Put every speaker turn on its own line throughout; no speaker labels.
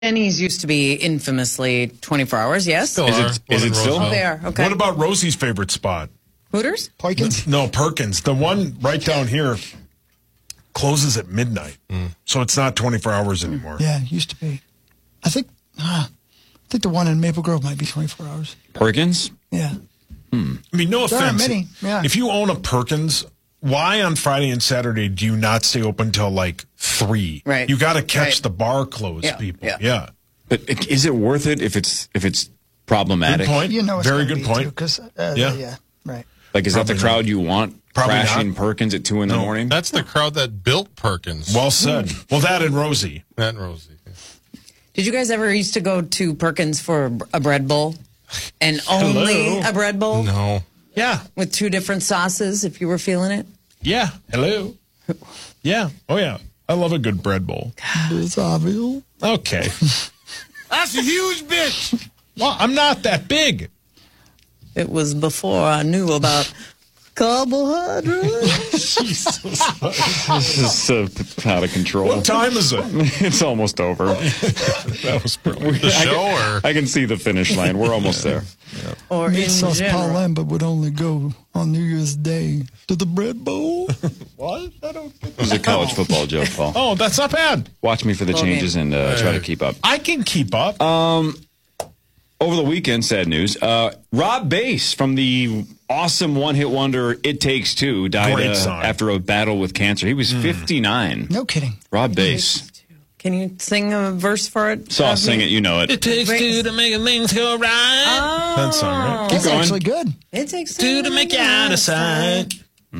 Denny's used to be infamously 24 hours, yes?
Still are.
Is it still?
Oh, they are, okay.
What about Rosie's favorite spot?
Hooters?
Perkins?
No, Perkins. The one right down here closes at midnight. So it's not 24 hours anymore.
Yeah, it used to be. I think the one in Maple Grove might be 24 hours.
Perkins?
Yeah.
I mean, no
There aren't
offense.
many, yeah.
If you own a Perkins, why on Friday and Saturday do you not stay open till like 3?
Right.
You got to catch
Right.
the bar closed,
Yeah,
people.
yeah.
Yeah.
But is it worth it if it's problematic?
Good point.
You know it's
Very
gonna
good
be
point.
Too, 'cause,
Yeah.
right.
Like, is that the
Probably
crowd you want
Probably
crashing
not.
Perkins at 2 in the
No.
morning?
That's the crowd that built Perkins.
Well said. Well, that and Rosie.
That Rosie.
Did you guys ever used to go to Perkins for a bread bowl? And only a bread bowl?
No.
Yeah.
With 2 different sauces if you were feeling it?
Yeah. Hello. Yeah. Oh, yeah. I love a good bread bowl.
It's obvious.
Okay.
That's a huge bitch.
Well, I'm not that big.
It was before I knew about carbohydrates.
This is out of control.
What time is it?
It's almost over.
That was brilliant.
The show or
I can see the finish line. We're almost there.
Or
Meat
in
sauce
general.
Paul Lambert would only go on New Year's Day to the bread bowl.
What? I don't get
It was a college football joke, Paul.
Oh, that's not bad.
Watch me for the
Okay.
changes and try to keep up.
I can keep up.
Over the weekend, sad news. Rob Bass from the awesome one-hit wonder It Takes Two died
Great song.
after a battle with cancer. He was 59.
No kidding.
Rob Bass.
Can you sing a verse for it?
So I'll sing it. You know it.
takes two to make things go right.
Oh.
That song, right?
That's
going.
actually good.
It takes
Two to make you out of sight.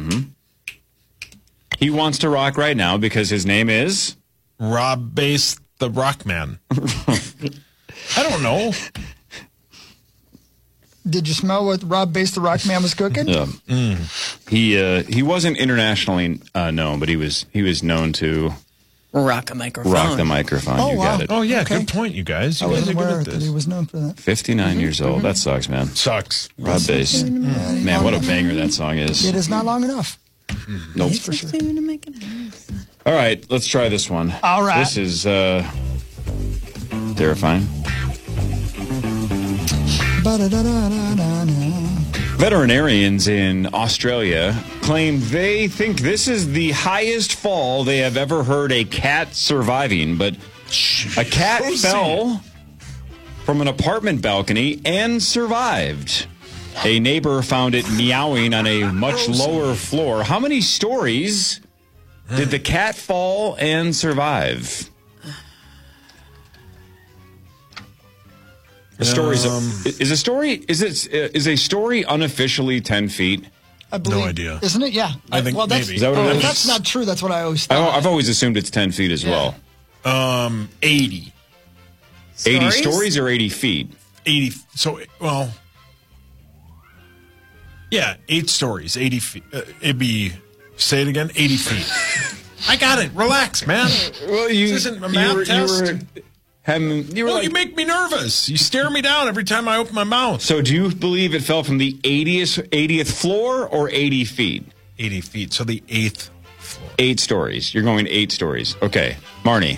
He wants to rock right now because his name is...
Rob Bass, the rock man. I don't know.
Did you smell what Rob Bass the Rock Man was cooking?
He wasn't internationally known, but he was known to
Rock a microphone.
rock the microphone.
Oh,
you
wow.
got it.
Oh, yeah,
Okay.
good point, you guys. You
I
guys
wasn't
are
aware
good at
that he
this.
was known for that.
59 years old. That sucks, man.
Sucks.
Rob Bass. Man, what a banger that song is.
It is not long enough.
Nope.
For sure.
To make it nice.
All right, let's try this one.
All right.
This is terrifying.
Ba-da-da-da-da-da.
Veterinarians in Australia claim they think this is the highest fall they have ever heard a cat surviving, but a cat fell from an apartment balcony and survived. A neighbor found it meowing on a much lower floor. How many stories did the cat fall and survive? The story's is a story unofficially 10 feet?
I believe,
idea.
Isn't it? Yeah.
I think
that's,
maybe.
Is that what it
if
is?
that's not true, that's what I always thought.
I've always assumed it's 10 feet as well.
80.
80 stories or 80 feet?
80. So, well, yeah, 8 stories, 80 feet. It'd be, say it again, 80 feet. I got it. Relax, man.
Well,
This isn't a math test.
You
You make me nervous. You stare me down every time I open my mouth.
So do you believe it fell from the 80th floor or 80 feet?
80 feet, so the 8th floor.
8 stories. You're going 8 stories. Okay. Marnie.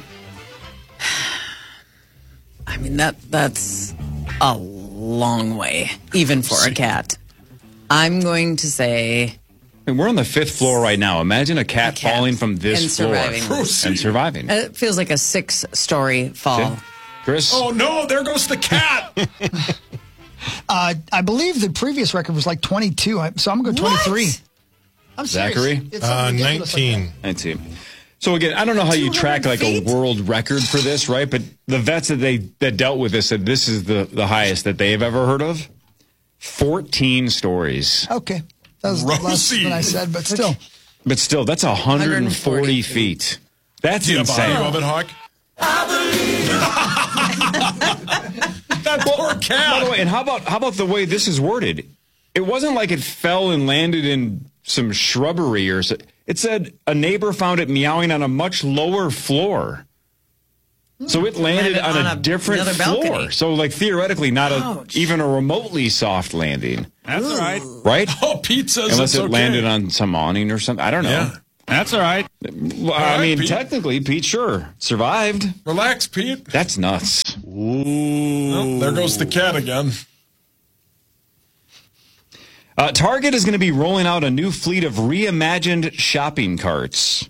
I mean, that's a long way, even for a cat. I'm going to say...
I mean, we're on the 5th floor right now. Imagine a cat
cat
falling from this
and
floor
surviving.
and surviving.
It feels like a 6-story fall.
Chris?
Oh, no, there goes the cat.
I believe the previous record was like 22, so I'm going to go 23.
What?
I'm serious.
Zachary?
It's something ridiculous like
19.
I see. So again, I don't know how you track like a world record for this, right? But the vets that dealt with this said this is the highest that they've ever heard of. 14 stories.
that. Okay. That was less
Rosie.
than I said, but still.
But still, that's 140 feet. That's
Do you have
insane.
audio of it, Hawk? That poor cat.
By the way, and how about the way this is worded? It wasn't like it fell and landed in some shrubbery or so. It said a neighbor found it meowing on a much lower floor. So it landed on a different
another
floor.
balcony.
So like theoretically not
Ouch.
even a remotely soft landing.
That's right.
Right?
Oh, Pete says
Unless
it's
it
okay.
landed on some awning or something. I don't know.
Yeah.
That's all right. Well, I
right,
mean,
Pete.
technically, Pete, sure, survived.
Relax, Pete.
That's nuts.
Oh, there goes the cat again.
Target is going to be rolling out a new fleet of reimagined shopping carts.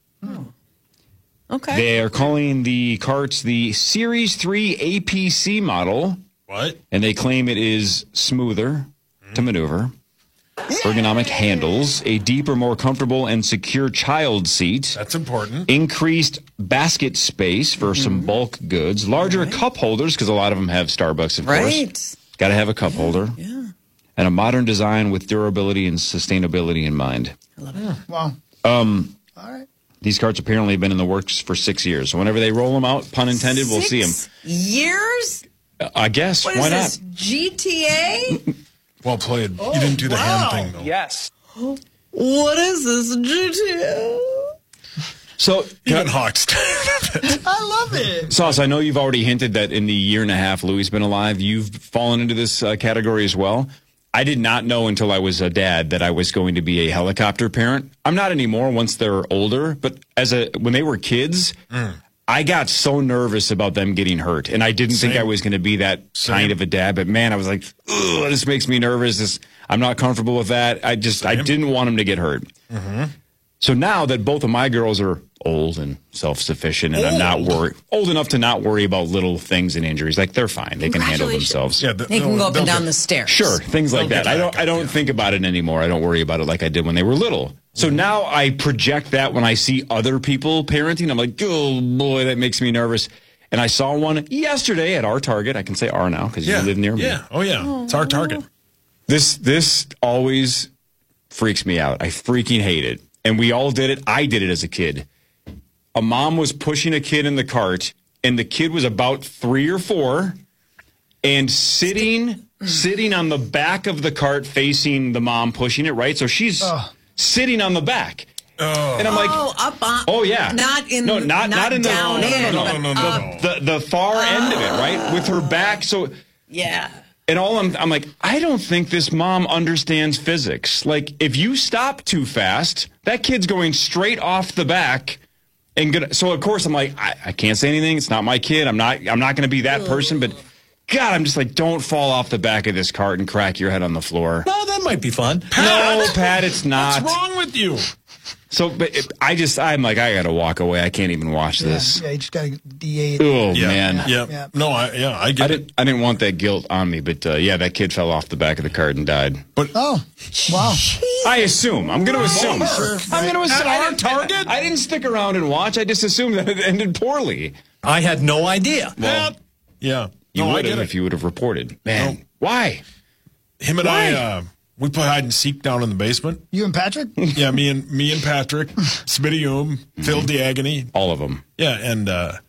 Okay.
They are calling the carts the Series 3 APC model,
What?
and they claim it is smoother to maneuver, ergonomic handles, a deeper, more comfortable and secure child seat,
That's important.
increased basket space for some bulk goods, larger cup holders, because a lot of them have Starbucks, of course.
Right.
Got to have a cup holder.
Yeah.
And a modern design with durability and sustainability in mind.
Wow. All right.
These carts apparently have been in the works for 6 years. So whenever they roll them out, pun intended, we'll see them.
6 years?
I guess.
What
Why
is
not?
this, GTA?
Well played. You didn't do the hand thing, though.
Yes.
What is this, GTA?
So,
Even Hawks.
I love it.
Sauce, I know you've already hinted that in the year and a half Louie's been alive, you've fallen into this category as well. I did not know until I was a dad that I was going to be a helicopter parent. I'm not anymore once they're older, but when they were kids, I got so nervous about them getting hurt, and I didn't think I was going to be that kind of a dad. But man, I was like, ugh, this makes me nervous. I'm not comfortable with that. I didn't want them to get hurt. So now that both of my girls are old and self-sufficient, and I'm not old enough to not worry about little things and injuries, like they're fine, they can handle themselves.
Yeah,
They can go up and down the stairs.
Sure, things like that. I don't think about it anymore. I don't worry about it like I did when they were little. So now I project that when I see other people parenting. I'm like, oh boy, that makes me nervous. And I saw one yesterday at our Target. I can say our now because you live near me.
Yeah. Oh, yeah. It's our Target.
This always freaks me out. I freaking hate it. And we all did it. I did it as a kid. A mom was pushing a kid in the cart, and the kid was about 3 or 4, and sitting on the back of the cart facing the mom pushing it, right? So she's sitting on the back. And I'm like,
up on.
Oh, yeah.
Not in
not in the
down in.
No.
the far end of it, right? With her back. So
Yeah.
and I'm like, I don't think this mom understands physics. Like, if you stop too fast, that kid's going straight off the back. So of course I'm like, I can't say anything. It's not my kid. I'm not going to be that person. But God, I'm just like, don't fall off the back of this cart and crack your head on the floor.
No, that might be fun.
No, Pat, it's not.
What's wrong with you?
So, but I'm like, I got to walk away. I can't even watch this.
Yeah, you just got to DA it.
Oh, man.
Yeah. No, I get it.
I didn't want that guilt on me, but that kid fell off the back of the cart and died.
But
Oh, wow.
I assume. I'm going to assume. I'm going to assume.
At our Target?
I didn't stick around and watch. I just assumed that it ended poorly.
I had no idea.
Well,
yeah.
you
No, I
would
get
have
it.
if you would have reported. Man,
No.
why?
Him and I, we play hide and seek down in the basement.
You and Patrick?
Yeah, me and Patrick, Smitty Phil Diagony.
All of them.
Yeah, and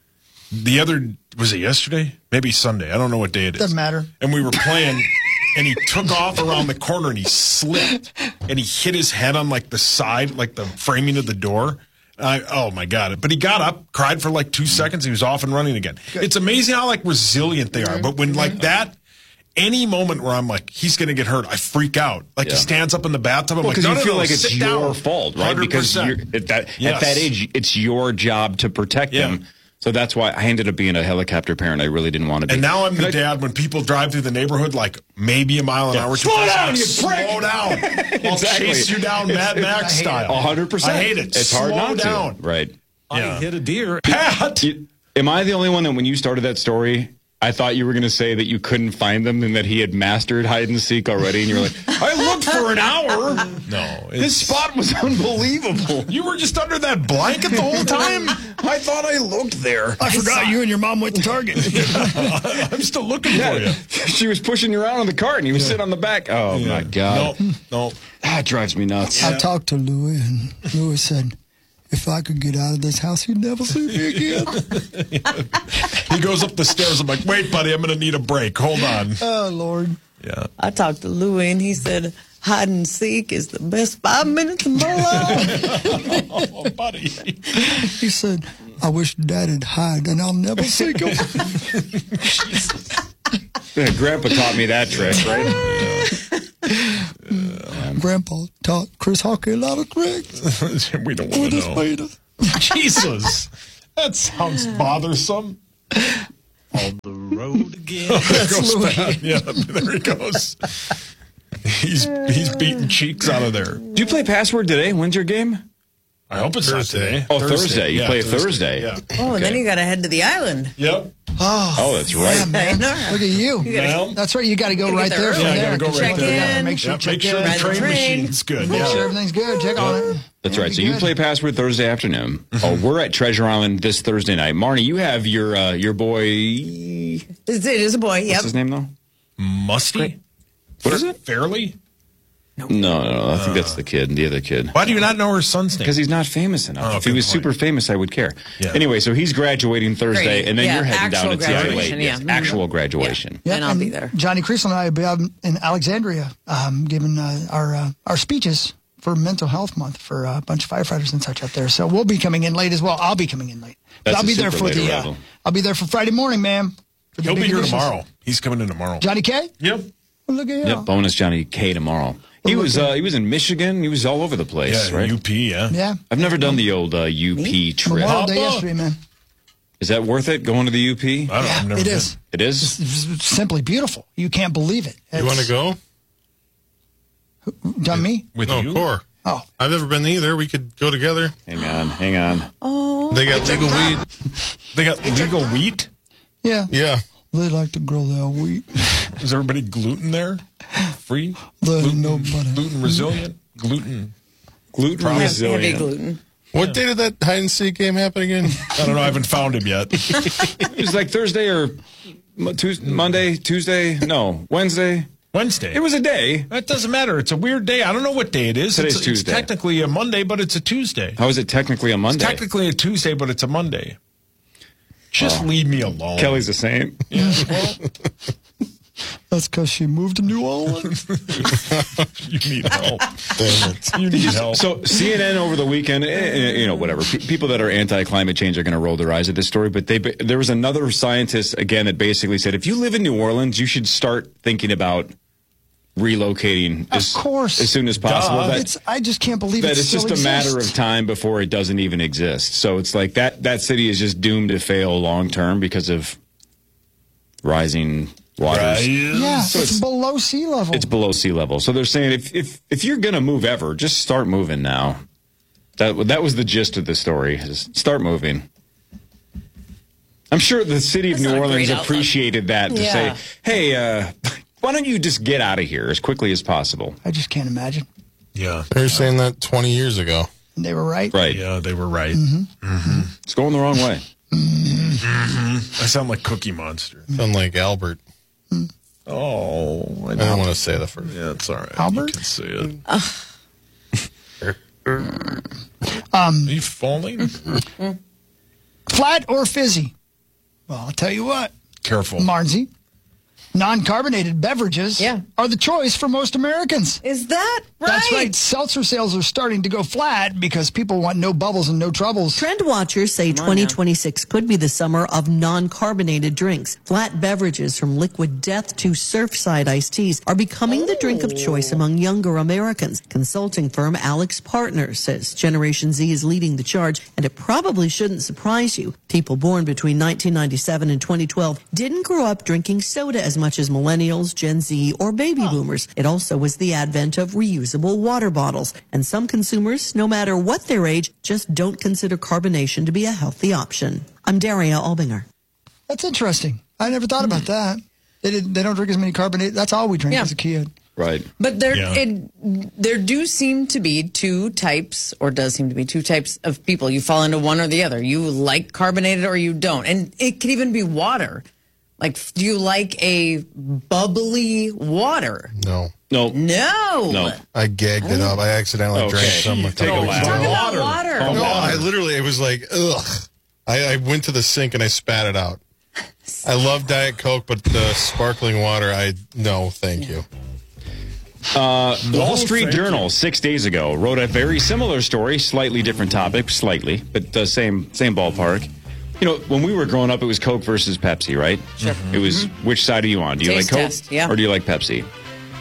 the other, was it yesterday? Maybe Sunday. I don't know what day it is.
Doesn't matter.
And we were playing, and he took off around the corner, and he slipped, and he hit his head on, like, the side, like the framing of the door. Oh, my God. But he got up, cried for, like, 2 seconds. He was off and running again. It's amazing how, like, resilient they are. But when, like, that, any moment where I'm like, he's going to get hurt, I freak out. Like, he stands up in the bathtub. I'm like,
Because
no,
you
no,
feel
no,
like it's
sit
your
down.
fault, right?
100%.
Because at that age, it's your job to protect
Yeah.
them. So that's why I ended up being a helicopter parent. I really didn't want to be.
And now I'm the dad when people drive through the neighborhood, like maybe a mile an hour.
Slow down, you prick!
Slow down. I'll
Exactly.
chase you down Mad Max style.
100%.
I hate it.
It's hard
Slow
not
down.
to. Right.
I hit a deer.
Pat!
Am I the only one that when you started that story, I thought you were going to say that you couldn't find them and that he had mastered hide and seek already? And you were like, I looked for an hour.
No.
This spot was unbelievable.
You were just under that blanket the whole time?
I thought I looked there.
I forgot you and your mom went to Target.
I'm still looking for you.
She was pushing you around on the cart and he was sitting on the back. Oh, my God.
No.
That drives me nuts.
I talked to Louis, and Louis said, if I could get out of this house, he'd never see me again.
He goes up the stairs. I'm like, wait, buddy, I'm going to need a break. Hold on.
Oh, Lord.
Yeah.
I talked to Louie, and he said, hide and seek is the best 5 minutes of my life.
Oh, buddy.
He said, I wish Dad'd hide, and I'll never seek him.
Grandpa taught me that trick, right?
Grandpa taught Chris Hockey a lot of tricks.
We don't want
With
to
his
know.
penis.
Jesus, that sounds bothersome.
On the road again.
There goes Pat. Yeah, there he goes. He's beating cheeks out of there.
Do you play Password today? When's your game?
I hope it's not today.
Oh, Thursday. You
Yeah,
play Thursday.
Yeah.
Oh, and then you got to head to the island.
Yep.
Oh, that's right.
Yeah, man.
I know.
Look at you.
Well,
That's right. You got to go
Gotta
right
get
there
there
from
early.
yeah, I
there.
gotta go right
Check
there.
in.
Make sure,
Yep,
check
make sure
in.
the
Ride the
train
train.
machine's good.
Make sure
Yeah.
everything's good. Check on it.
That's
Yeah,
right.
be
So you
good.
play Password Thursday afternoon. Oh, we're at Treasure Island this Thursday night. Marnie, you have your boy.
It is a boy. Yep.
What's his name though?
Musty?
What is it?
Fairly?
No. I think that's the kid, the other kid.
Why do you not know her son's name?
Because he's not famous enough.
Oh,
If he
good
was
point.
super famous, I would care.
Yeah.
Anyway, so he's graduating Thursday,
Great.
and then
Yeah,
you're heading down
actual
to Seattle.
graduation,
Yes,
yeah.
actual graduation.
Yep,
And I'll be there.
Johnny Creasel and I will be out in Alexandria giving our speeches for Mental Health Month for a bunch of firefighters and such out there. So we'll be coming in late as well. I'll be coming in late. But
That's
I'll
a
be there
super
for
late
the.
arrival.
I'll be there for Friday morning, ma'am. for the
He'll
big
be here
initials.
tomorrow. He's coming in tomorrow.
Johnny K.
Yep.
Well, look at you.
Yep, bonus Johnny K tomorrow. He was in Michigan. He was all over the place,
Yeah,
right?
UP, yeah.
Yeah.
I've never done the old UP trip.
Memorial Day
Papa.
yesterday, man.
Is that worth it, going to the UP?
I don't know. I've never
It
been.
is.
It is?
It's simply beautiful. You can't believe it.
You want to go?
Done me?
With
No,
you?
core.
Oh,
I've never been either. We could go together.
Hang on.
They got legal weed.
They got legal wheat?
yeah.
Yeah.
They like to grow their wheat.
Is everybody gluten there? Free?
There's nobody.
Gluten resilient? Gluten.
Gluten
Heavy
resilient.
gluten.
What day did that hide and seek game happen again?
I don't know. I haven't found him yet.
It was like Thursday or Monday, Tuesday, no, Wednesday.
Wednesday.
It was a day.
That doesn't matter. It's a weird day. I don't know what day it is.
Today's
It's
Tuesday.
technically a Monday, but it's a Tuesday.
How is it technically a Monday?
Technically a Tuesday, but it's a Monday. Just leave me alone.
Kelly's the same.
That's because she moved to New Orleans.
You need help.
Damn it.
You need help.
So CNN over the weekend, whatever. People that are anti-climate change are going to roll their eyes at this story, but there was another scientist, again, that basically said, if you live in New Orleans, you should start thinking about relocating
Of course.
as soon as possible.
Duh.
I just can't believe
That
it
it's
still
just a matter
exists.
of time before it doesn't even exist. So it's like that city is just doomed to fail long term because of rising waters.
Yeah,
So
it's below sea level.
It's below sea level. So they're saying if you're going to move ever, just start moving now. That was the gist of the story. Is start moving. I'm sure the city of
That's
New
not a
Orleans
great outlook.
appreciated that to
Yeah.
say, hey, why don't you just get out of here as quickly as possible?
I just can't imagine.
Yeah.
They were saying that 20 years ago.
And they were right.
Right.
Yeah, they were right.
It's going the wrong way.
I sound like Cookie Monster.
Unlike Albert.
Oh,
I don't want to say the first.
Yeah, it's all right.
Albert?
You can say it. Are you falling?
Flat or fizzy? Well, I'll tell you what,
Careful.
Marnsey. Non-carbonated beverages
Yeah.
are the choice for most Americans.
Is that right?
That's right. Seltzer sales are starting to go flat because people want no bubbles and no troubles.
Trend watchers say 2026 could be the summer of non-carbonated drinks. Flat beverages from Liquid Death to Surfside iced teas are becoming the drink of choice among younger Americans. Consulting firm Alex Partners says Generation Z is leading the charge, and it probably shouldn't surprise you. People born between 1997 and 2012 didn't grow up drinking soda as much as millennials, Gen Z, or baby boomers. It also was the advent of reusable water bottles, and some consumers, no matter what their age, just don't consider carbonation to be a healthy option. I'm Daria Albinger.
That's interesting. I never thought about that. They don't drink as many carbonated. That's all we drank
Yeah.
as a kid.
Right.
But there,
Yeah.
there do seem to be two types, or does seem to be two types of people. You fall into one or the other. You like carbonated or you don't. And it could even be water. Like, do you like a bubbly water?
No.
No.
No.
I gagged it up. I accidentally
Okay.
drank some.
Take a lap.
Talk about
Water.
water.
No, I literally, it was like, ugh. I went to the sink and I spat it out. I love Diet Coke, but the sparkling water, no, thank you.
The Wall Street
thank
Journal 6 days ago wrote a very similar story, slightly different topic, slightly, but the same ballpark. You know, when we were growing up, it was Coke versus Pepsi, right? Sure. It was which side are you on? Do you
Taste
like Coke
test, yeah.
or do you like Pepsi?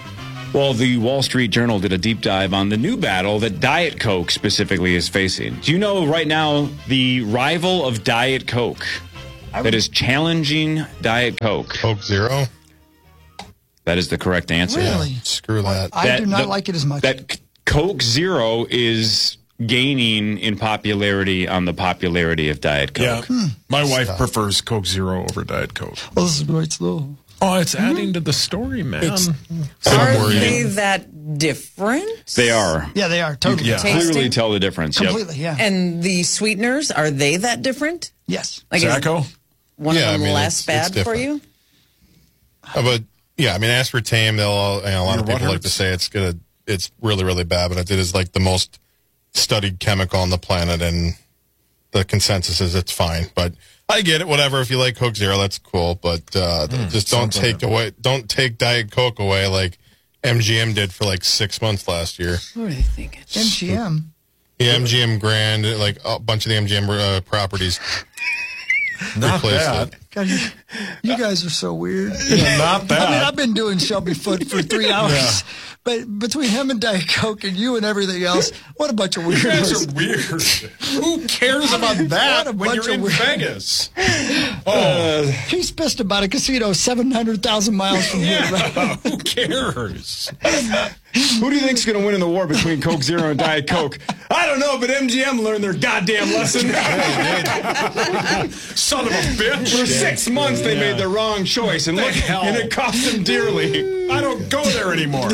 Well, the Wall Street Journal did a deep dive on the new battle that Diet Coke specifically is facing. Do you know right now the rival of Diet Coke that is challenging Diet Coke?
Coke Zero?
That is the correct answer.
Really?
Screw that.
I do not like it as much.
That Coke Zero is gaining in popularity on the popularity of Diet Coke.
Yeah. My wife prefers Coke Zero over Diet Coke.
Well, this is great slow.
Oh, it's adding to the story, man.
Are they that different?
They are.
Yeah, they are. Totally.
Yeah.
Tasting?
Clearly tell the difference. Yep.
Completely, yeah.
And the sweeteners, are they that different?
Yes.
Like is
Zacco?
one
Yeah, I
of them
mean,
less
it's
bad for
different.
you?
But yeah, I mean, aspartame. A lot
Your
of
what
people like
hurts?
to say it's really, really bad, but it is like the most studied chemical on the planet, and the consensus is it's fine. But I get it. Whatever. If you like Coke Zero, that's cool. But just don't take Diet Coke away like MGM did for like 6 months last year.
What are they thinking?
MGM.
Yeah, MGM Grand, like a bunch of the MGM properties.
Not
replaced
that.
it.
God, you guys are so weird.
Yeah, not that.
I mean, I've been doing Shelby Foot for 3 hours, but between him and Diet Coke and you and everything else, what a bunch of
You guys
weirdos.
are weird. Who cares about that
What a
when
bunch
you're
of
in
weird-
Vegas? Oh,
He's pissed about a casino 700,000 miles from here. Right?
yeah. Who cares?
Who do you think's going to win in the war between Coke Zero and Diet Coke? I don't know, but MGM learned their goddamn lesson.
Son of a bitch.
For 6 months, they made the wrong choice, and look,
hell?
and it cost them dearly.
I don't go there anymore.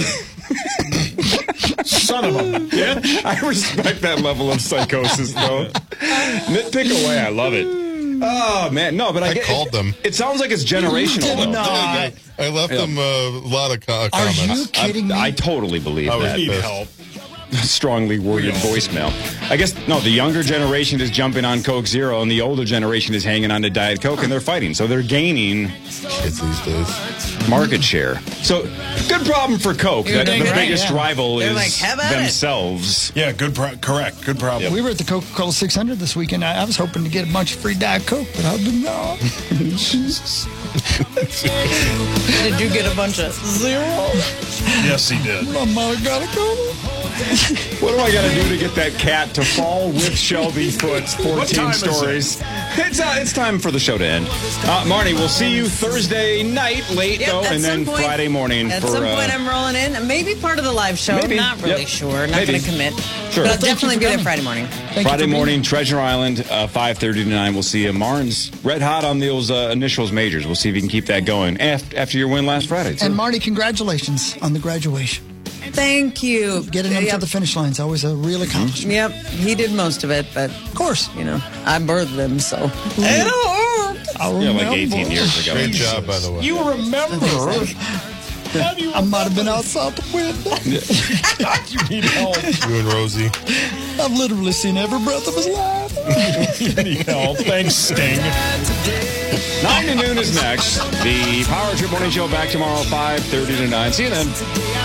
Son of a bitch.
I respect that level of psychosis, though. Nitpick away, I love it. Oh man, no, but I
called them.
It sounds like it's generational, though.
not.
I left them a lot of
Are
comments.
you kidding me?
I totally believe
I was
that.
Need
pissed.
help.
Strongly worded voicemail. I guess, no, the younger generation is jumping on Coke Zero, and the older generation is hanging on to Diet Coke, and they're fighting. So they're gaining
Kids these days.
market share. So, good problem for Coke.
You're
That
doing
the
great,
biggest
yeah.
rival
They're
is
like, "Have at it."
themselves.
Yeah, correct. Good problem.
We were at the Coca-Cola 600 this weekend. I was hoping to get a bunch of free Diet Coke, but I did not. Jesus.
Did you get a bunch of zero?
Yes, he did.
My mother gotta go.
What do I got to do to get that cat to fall with Shelby Foot's 14
time is it?
stories? It's time for the show to end. Marnie, we'll see you Thursday night late,
Yep,
though,
at
and then
some point-
Friday morning.
At
for,
some point, I'm rolling in. Maybe part of the live show.
Maybe.
Not really
Yep.
sure. Not
Maybe.
going to commit.
Sure.
But I'll
Thank you
definitely
for
be there
coming.
Friday morning.
Thank you
Friday
for being
morning, Treasure Island, 5:30 to 9. We'll see you. Marnes red hot on those initials majors. We'll see if you can keep that going after your win last Friday.
And Marty, congratulations on the graduation.
Thank you.
Getting them
Yep.
to the finish line is always a real accomplishment.
Yep, he did most of it, but
Of course.
you know, I birthed him, so it hurt.
I
Yeah, like
remember.
18 years ago.
Great job, by the way.
You remember.
I might have been outside the window.
You need help.
You and Rosie.
I've literally seen every breath of his life.
You need help. Thanks, Sting.
9 to noon is next. The Power Trip Morning Show back tomorrow, 5:30 to 9. See you then.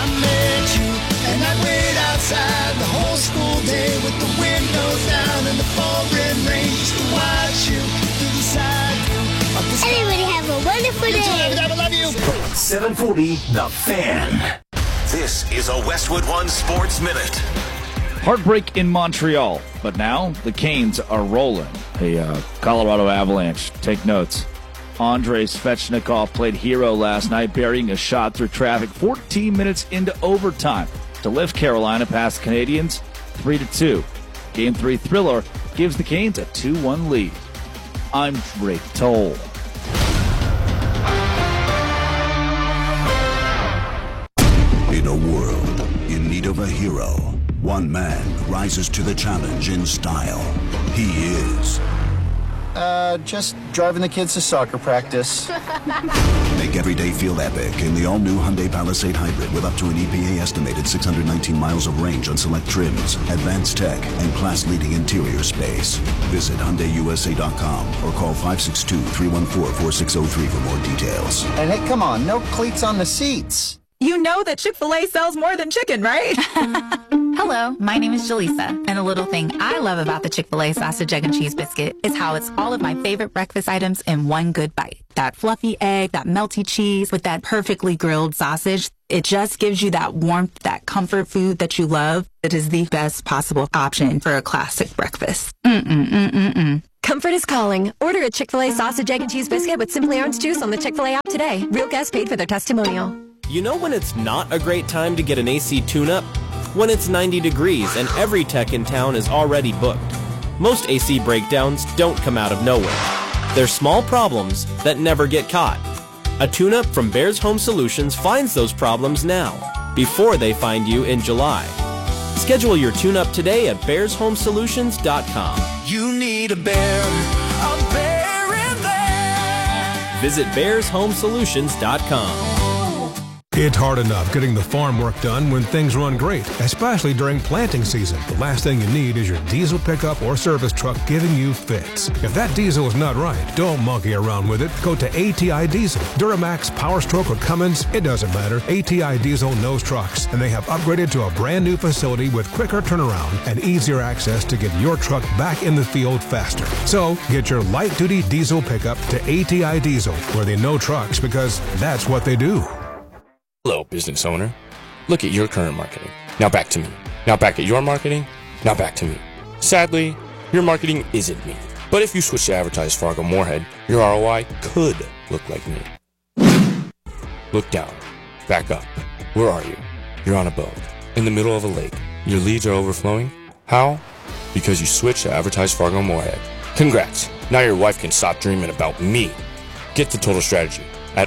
And I wait outside the whole school day with the windows down and the pouring rain just to watch you through the side view of this.
Everybody have a wonderful day.
I love you.
740 The Fan.
This is a Westwood One Sports Minute.
Heartbreak in Montreal, but now the Canes are rolling. The Colorado Avalanche, take notes. Andrei Svechnikov played hero last night, burying a shot through traffic 14 minutes into overtime to lift Carolina past the Canadiens 3-2. Game 3 thriller gives the Canes a 2-1 lead. I'm Drake Toll.
In a world in need of a hero, one man rises to the challenge in style. He is.
Just driving the kids to soccer practice.
Make every day feel epic in the all-new Hyundai Palisade Hybrid with up to an EPA-estimated 619 miles of range on select trims, advanced tech, and class-leading interior space. Visit HyundaiUSA.com or call 562-314-4603 for more details.
And hey, come on, no cleats on the seats.
You know that Chick-fil-A sells more than chicken, right? Hello, my name is Jaleesa, and a little thing I love about the Chick-fil-A sausage, egg, and cheese biscuit is how it's all of my favorite breakfast items in one good bite. That fluffy egg, that melty cheese with that perfectly grilled sausage. It just gives you that warmth, that comfort food that you love. It is the best possible option for a classic breakfast.
Comfort is calling. Order a Chick-fil-A sausage, egg, and cheese biscuit with Simply Orange Juice on the Chick-fil-A app today. Real guests paid for their testimonial.
You know when it's not a great time to get an AC tune-up? When it's 90 degrees and every tech in town is already booked. Most AC breakdowns don't come out of nowhere. They're small problems that never get caught. A tune-up from Bears Home Solutions finds those problems now, before they find you in July. Schedule your tune-up today at bearshomesolutions.com.
You need a bear in there.
Visit bearshomesolutions.com.
It's hard enough getting the farm work done when things run great, especially during planting season. The last thing you need is your diesel pickup or service truck giving you fits. If that diesel is not right, don't monkey around with it. Go to ATI Diesel. Duramax, Power Stroke, or Cummins, it doesn't matter. ATI Diesel knows trucks, and they have upgraded to a brand new facility with quicker turnaround and easier access to get your truck back in the field faster. So get your light-duty diesel pickup to ATI Diesel, where they know trucks because that's what they do.
Hello, business owner. Look at your current marketing. Now back to me. Now back at your marketing. Now back to me. Sadly, your marketing isn't me. But if you switch to advertise Fargo Moorhead, your ROI could look like me. Look down. Back up. Where are you? You're on a boat. In the middle of a lake. Your leads are overflowing. How? Because you switched to advertise Fargo Moorhead. Congrats. Now your wife can stop dreaming about me. Get the total strategy at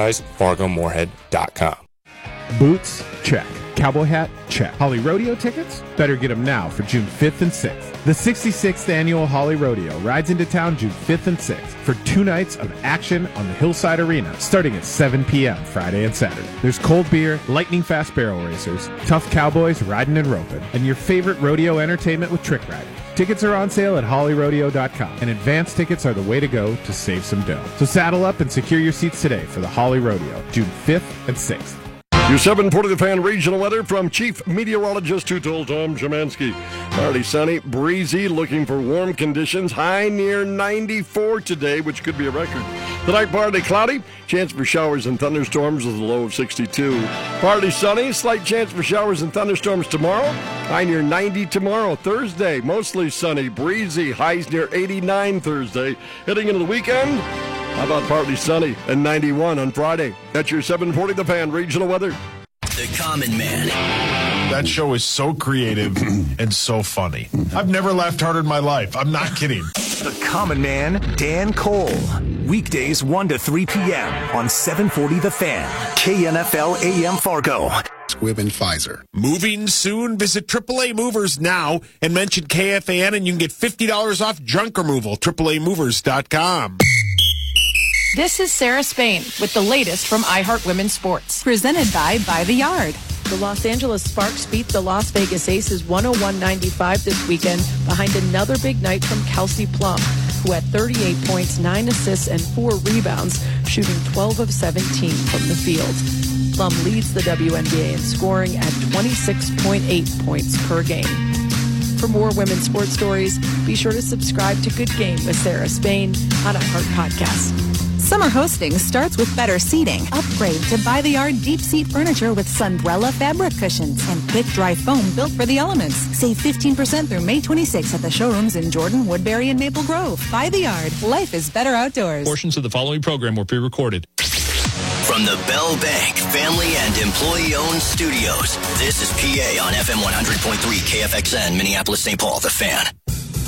advertisefargomoorhead.com.
Boots? Check. Cowboy hat? Check. Holly Rodeo tickets? Better get them now for June 5th and 6th. The 66th annual Holly Rodeo rides into town June 5th and 6th for 2 nights of action on the Hillside Arena starting at 7 p.m. Friday and Saturday. There's cold beer, lightning fast barrel racers, tough cowboys riding and roping, and your favorite rodeo entertainment with trick riding. Tickets are on sale at hollyrodeo.com, and advance tickets are the way to go to save some dough. So saddle up and secure your seats today for the Holly Rodeo, June 5th and 6th.
Your 740 The Fan regional weather from Chief Meteorologist who told Tom Szymanski. Partly sunny, breezy, looking for warm conditions. High near 94 today, which could be a record. Tonight, partly cloudy. Chance for showers and thunderstorms with a low of 62. Partly sunny. Slight chance for showers and thunderstorms tomorrow. High near 90 tomorrow. Thursday, mostly sunny, breezy. Highs near 89 Thursday. Heading into the weekend, how about partly sunny and 91 on Friday? That's your 740 The Fan regional weather.
The Common Man.
That show is so creative and so funny. I've never laughed harder in my life. I'm not kidding.
The Common Man, Dan Cole. Weekdays 1 to 3 p.m. on 740 The Fan. KNFL AM Fargo.
Squibb and Pfizer.
Moving soon? Visit AAA Movers now and mention KFAN and you can get $50 off junk removal. AAAmovers.com.
This is Sarah Spain with the latest from iHeart Women's Sports. Presented by The Yard.
The Los Angeles Sparks beat the Las Vegas Aces 101-95 this weekend behind another big night from Kelsey Plum, who had 38 points, 9 assists, and 4 rebounds, shooting 12 of 17 from the field. Plum leads the WNBA in scoring at 26.8 points per game. For more women's sports stories, be sure to subscribe to Good Game with Sarah Spain on iHeart Podcast.
Summer hosting starts with better seating. Upgrade to By the Yard deep seat furniture with Sunbrella fabric cushions and quick dry foam built for the elements. Save 15% through May 26 at the showrooms in Jordan, Woodbury, and Maple Grove. By the Yard, life is better outdoors.
Portions of the following program were pre-recorded.
From the Bell Bank family and employee-owned studios, this is PA on FM 100.3 KFXN, Minneapolis, St. Paul, The Fan.